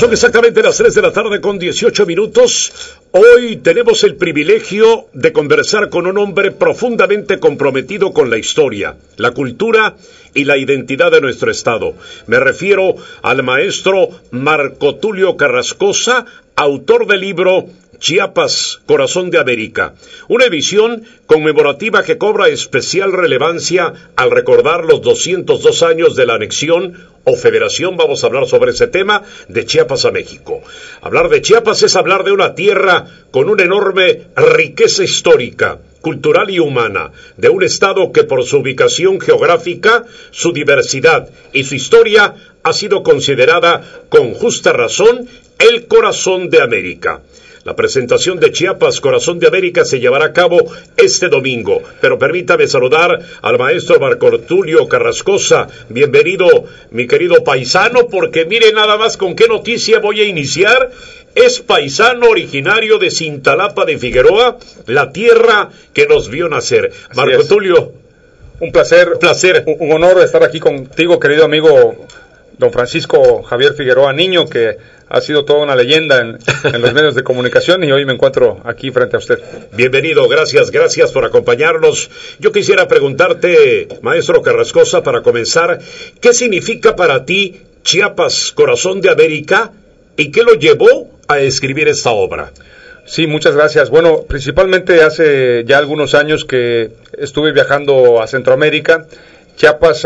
Son exactamente las 3 de la tarde con 18 minutos. Hoy tenemos el privilegio de conversar con un hombre profundamente comprometido con la historia, la cultura y la identidad de nuestro estado. Me refiero al maestro Marco Tulio Carrascosa, autor del libro Chiapas, Corazón de América, una edición conmemorativa que cobra especial relevancia al recordar los 202 años de la anexión o federación, vamos a hablar sobre ese tema, de Chiapas a México. Hablar de Chiapas es hablar de una tierra con una enorme riqueza histórica, cultural y humana, de un estado que por su ubicación geográfica, su diversidad y su historia ha sido considerada con justa razón el corazón de América. La presentación de Chiapas, Corazón de América, se llevará a cabo este domingo. Pero permítame saludar al maestro Marco Tulio Carrascosa. Bienvenido, mi querido paisano, porque mire nada más con qué noticia voy a iniciar. Es paisano originario de Cintalapa de Figueroa, la tierra que nos vio nacer. Marco Tulio. Un placer, un honor estar aquí contigo, querido amigo don Francisco Javier Figueroa Niño, que ha sido toda una leyenda en los medios de comunicación, y hoy me encuentro aquí frente a usted. Bienvenido, gracias por acompañarnos. Yo quisiera preguntarte, maestro Carrascosa, para comenzar, ¿qué significa para ti Chiapas, Corazón de América, y qué lo llevó a escribir esta obra? Sí, muchas gracias. Bueno, principalmente hace ya algunos años que estuve viajando a Centroamérica. Chiapas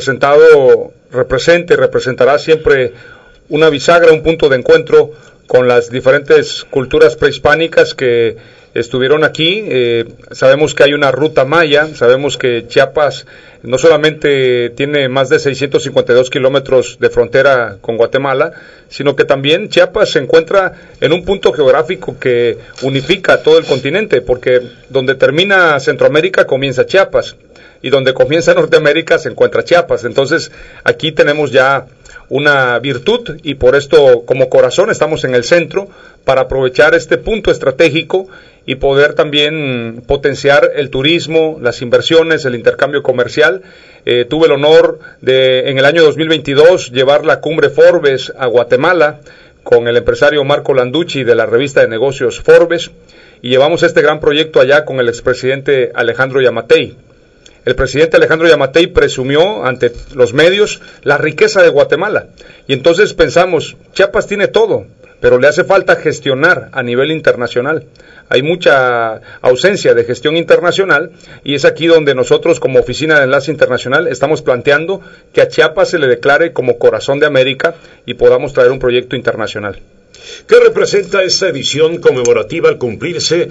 representará siempre una bisagra, un punto de encuentro con las diferentes culturas prehispánicas que estuvieron aquí. Sabemos que hay una ruta maya, sabemos que Chiapas no solamente tiene más de 652 kilómetros de frontera con Guatemala, sino que también Chiapas se encuentra en un punto geográfico que unifica todo el continente, porque donde termina Centroamérica comienza Chiapas, y donde comienza Norteamérica se encuentra Chiapas. Entonces aquí tenemos ya una virtud, y por esto como corazón estamos en el centro para aprovechar este punto estratégico y poder también potenciar el turismo, las inversiones, el intercambio comercial. Tuve el honor de en el año 2022 llevar la cumbre Forbes a Guatemala con el empresario Marco Landucci de la revista de negocios Forbes, y llevamos este gran proyecto allá con el expresidente Alejandro Yamatei. El presidente Alejandro Yamatei presumió ante los medios la riqueza de Guatemala. Y entonces pensamos, Chiapas tiene todo, pero le hace falta gestionar a nivel internacional. Hay mucha ausencia de gestión internacional, y es aquí donde nosotros como Oficina de Enlace Internacional estamos planteando que a Chiapas se le declare como Corazón de América y podamos traer un proyecto internacional. ¿Qué representa esta edición conmemorativa al cumplirse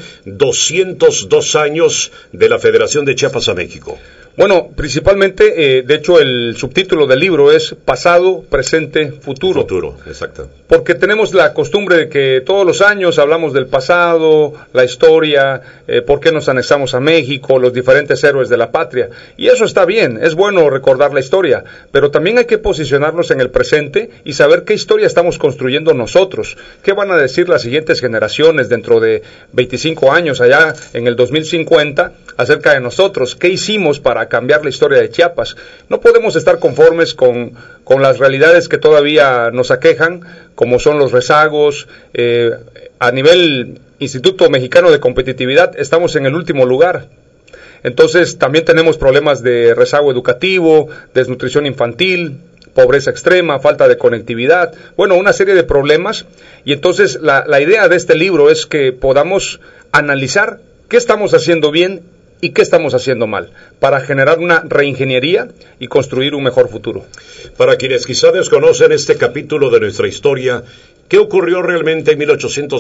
202 años de la Federación de Chiapas a México? Bueno, principalmente, de hecho, el subtítulo del libro es Pasado, Presente, Futuro. Futuro, exacto. Porque tenemos la costumbre de que todos los años hablamos del pasado, la historia, por qué nos anexamos a México, los diferentes héroes de la patria. Y eso está bien, es bueno recordar la historia, pero también hay que posicionarnos en el presente y saber qué historia estamos construyendo nosotros. ¿Qué van a decir las siguientes generaciones dentro de 25 años, allá en el 2050, acerca de nosotros? ¿Qué hicimos para cambiar la historia de Chiapas? No podemos estar conformes con las realidades que todavía nos aquejan, como son los rezagos. A nivel Instituto Mexicano de Competitividad estamos en el último lugar. Entonces también tenemos problemas de rezago educativo, desnutrición infantil, pobreza extrema, falta de conectividad, bueno, una serie de problemas. Y entonces la idea de este libro es que podamos analizar qué estamos haciendo bien y qué estamos haciendo mal, para generar una reingeniería y construir un mejor futuro. Para quienes quizá desconocen este capítulo de nuestra historia, ¿qué ocurrió realmente en 1800?